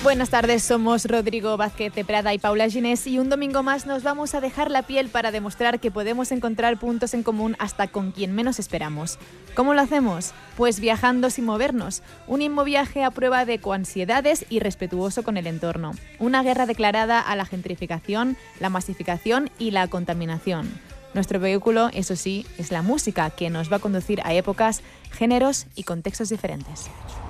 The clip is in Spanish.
Buenas tardes, somos Rodrigo Vázquez de Prada y Paula Ginés y un domingo más nos vamos a dejar la piel para demostrar que podemos encontrar puntos en común hasta con quien menos esperamos. ¿Cómo lo hacemos? Pues viajando sin movernos, un inmoviaje a prueba de coansiedades y respetuoso con el entorno. Una guerra declarada a la gentrificación, la masificación y la contaminación. Nuestro vehículo, eso sí, es la música que nos va a conducir a épocas, géneros y contextos diferentes.